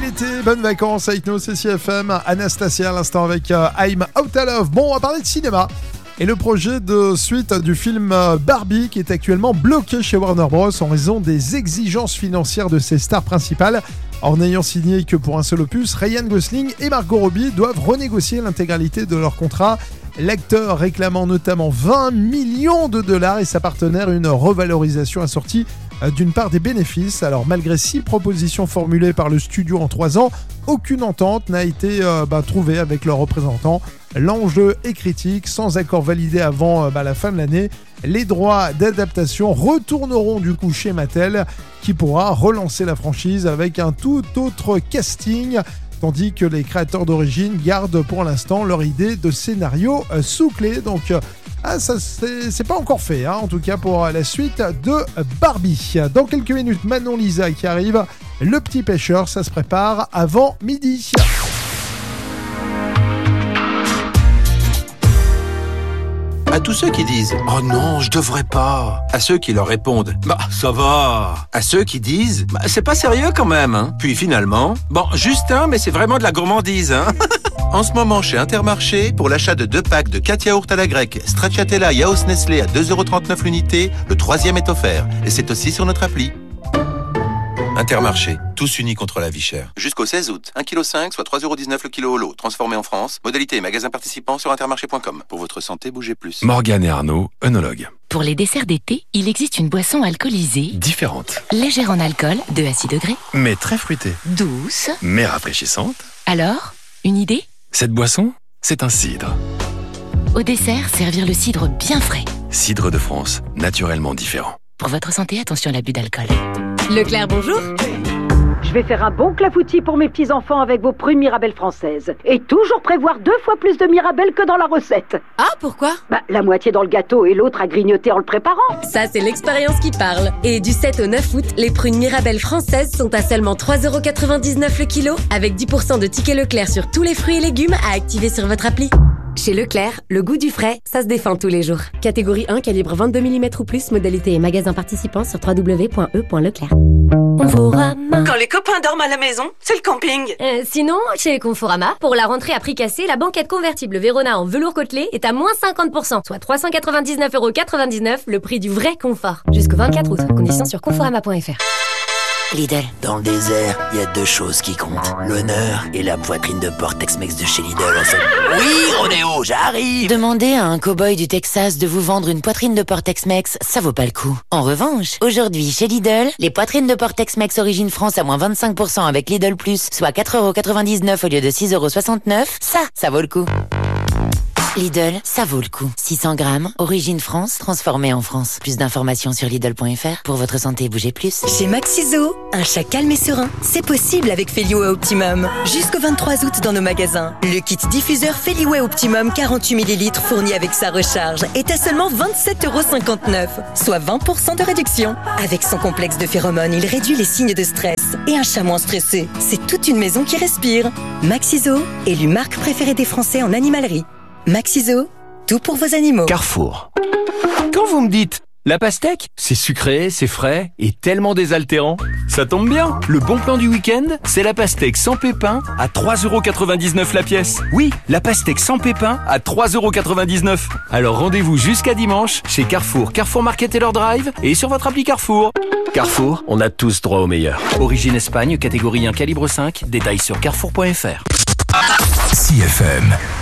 l'été, bonnes vacances avec nous, c'est CFM. Anastasia à l'instant avec I'm Out of Love. Bon, on va parler de cinéma et le projet de suite du film Barbie qui est actuellement bloqué chez Warner Bros en raison des exigences financières de ses stars principales. En n'ayant signé que pour un seul opus, Ryan Gosling et Margot Robbie doivent renégocier l'intégralité de leur contrat. L'acteur réclamant notamment 20 millions de dollars et sa partenaire une revalorisation assortie d'une part des bénéfices. Alors malgré 6 propositions formulées par le studio en 3 ans, aucune entente n'a été trouvée avec leurs représentants. L'enjeu est critique, sans accord validé avant la fin de l'année. Les droits d'adaptation retourneront du coup chez Mattel qui pourra relancer la franchise avec un tout autre casting, tandis que les créateurs d'origine gardent pour l'instant leur idée de scénario sous clé. Donc ça c'est pas encore fait, en tout cas pour la suite de Barbie. Dans quelques minutes, Manon Lisa qui arrive, le petit pêcheur, ça se prépare avant midi. À tous ceux qui disent « Oh non, je devrais pas », à ceux qui leur répondent « Bah, ça va », à ceux qui disent « Bah, c'est pas sérieux quand même, hein ». Puis finalement « Bon, juste un, mais c'est vraiment de la gourmandise, hein ». En ce moment, chez Intermarché, pour l'achat de 2 packs de 4 yaourts à la grecque, Stracciatella Yaourt Nestlé à 2,39€ l'unité, le 3e est offert. Et c'est aussi sur notre appli. Intermarché, tous unis contre la vie chère. Jusqu'au 16 août, 1,5 kg, soit 3,19€ le kilo au lot, transformé en France. Modalité et magasin participants sur intermarché.com. Pour votre santé, bougez plus. Morgane et Arnaud, œnologues. Pour les desserts d'été, il existe une boisson alcoolisée, Différente, légère en alcool, 2 à 6 degrés, mais très fruitée, douce. mais rafraîchissante. Alors, une idée ? Cette boisson, c'est un cidre. Au dessert, servir le cidre bien frais. Cidre de France, naturellement différent. Pour votre santé, attention à l'abus d'alcool. Leclerc, bonjour. Je vais faire un bon clafoutis pour mes petits-enfants avec vos prunes Mirabelle françaises. Et toujours prévoir 2 fois plus de Mirabelle que dans la recette. Ah, pourquoi ? La moitié dans le gâteau et l'autre à grignoter en le préparant. Ça, c'est l'expérience qui parle. Et du 7 au 9 août, les prunes Mirabelle françaises sont à seulement 3,99€ le kilo, avec 10% de tickets Leclerc sur tous les fruits et légumes à activer sur votre appli. Chez Leclerc, le goût du frais, ça se défend tous les jours. Catégorie 1, calibre 22 mm ou plus, modalité et magasin participant sur www.e.leclerc. Conforama. Quand les copains dorment à la maison, c'est le camping. Sinon, chez Conforama, pour la rentrée à prix cassé, la banquette convertible Vérona en velours côtelé est à moins 50%, soit 399,99€, le prix du vrai confort. Jusqu'au 24 août, conditions sur conforama.fr. Lidl. Dans le désert, il y a 2 choses qui comptent. L'honneur et la poitrine de porc Tex-Mex de chez Lidl. Oui, Rodéo, j'arrive. Demandez à un cow-boy du Texas de vous vendre une poitrine de porc Tex-Mex, ça vaut pas le coup. En revanche, aujourd'hui chez Lidl, les poitrines de porc Tex-Mex origine France à moins 25% avec Lidl Plus, soit 4,99€ au lieu de 6,69€, ça vaut le coup. Lidl, ça vaut le coup. 600 grammes, origine France, transformée en France. Plus d'informations sur Lidl.fr. Pour votre santé, bougez plus. Chez Maxiso, un chat calme et serein, c'est possible avec Feliway Optimum. Jusqu'au 23 août dans nos magasins. Le kit diffuseur Feliway Optimum 48 ml fourni avec sa recharge est à seulement 27,59€, soit 20% de réduction. Avec son complexe de phéromones, il réduit les signes de stress. Et un chat moins stressé, c'est toute une maison qui respire. Maxiso, élu marque préférée des Français en animalerie. Maxiso, tout pour vos animaux. Carrefour. Quand vous me dites la pastèque, c'est sucré, c'est frais et tellement désaltérant, ça tombe bien. Le bon plan du week-end, c'est la pastèque sans pépins à 3,99€ la pièce. Oui, la pastèque sans pépins à 3,99€. Alors rendez-vous jusqu'à dimanche chez Carrefour, Carrefour Market Taylor Drive et sur votre appli Carrefour. Carrefour, on a tous droit au meilleur. Origine Espagne, catégorie 1, calibre 5, détails sur carrefour.fr. CFM.